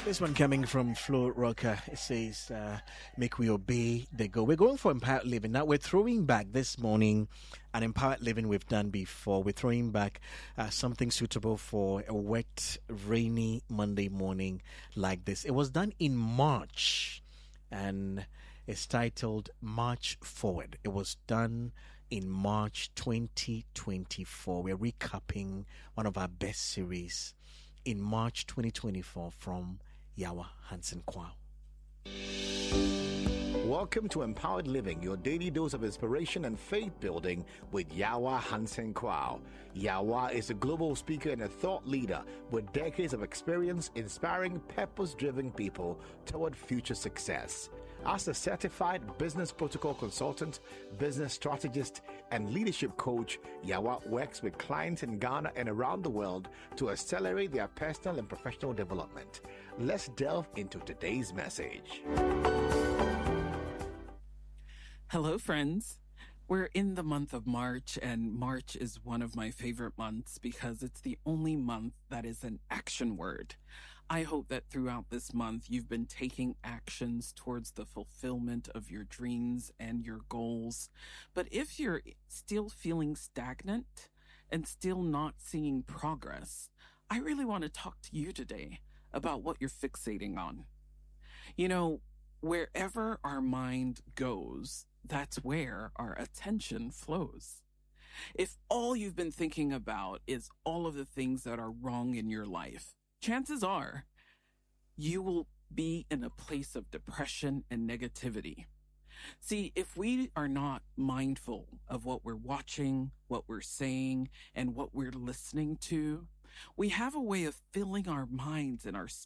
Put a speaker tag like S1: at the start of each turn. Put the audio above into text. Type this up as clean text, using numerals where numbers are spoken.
S1: This one coming from Flo Rocker. It says, make we obey the go. We're going for empowered living. Now we're throwing back this morning an empowered living we've done before. We're throwing back something suitable for a wet, rainy Monday morning like this. It was done in March and it's titled March Forward. It was done in March 2024. We're recapping one of our best series in March 2024 from Yawa Hansen Kwao.
S2: Welcome to Empowered Living, your daily dose of inspiration and faith building with Yawa Hansen Kwao. Yawa is a global speaker and a thought leader with decades of experience inspiring purpose-driven people toward future success. As a certified business protocol consultant, business strategist, and leadership coach, Yawa works with clients in Ghana and around the world to accelerate their personal and professional development. Let's delve into today's message.
S3: Hello, friends. We're in the month of March, and March is one of my favorite months because it's the only month that is an action word. I hope that throughout this month, you've been taking actions towards the fulfillment of your dreams and your goals. But if you're still feeling stagnant and still not seeing progress, I really want to talk to you today about what you're fixating on. You know, wherever our mind goes, that's where our attention flows. If all you've been thinking about is all of the things that are wrong in your life, chances are you will be in a place of depression and negativity. See, if we are not mindful of what we're watching, what we're saying, and what we're listening to, we have a way of filling our minds and our